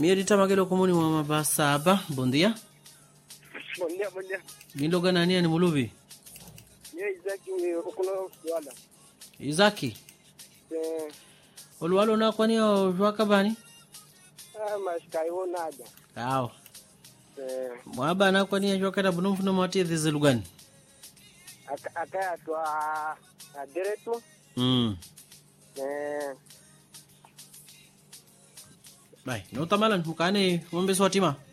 Mirita magelo komuni mwa basaba. Bom dia. Bom dia, bom dia. Niloga nani ni mulubi? Ye Isaki okuno wala. Izaki. Olwalo na kwani ojwaka bani? Mas caiu nada. Aw. Mwaba na kwani ojwaka da bunumfu na mwati dhizilugani? Akaya twa direto. Bai, no tamalan mukane ngombe swatima.